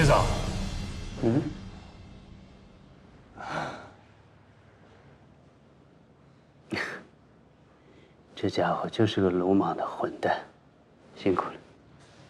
先生。 嗯。这家伙就是个鲁莽的混蛋，辛苦了。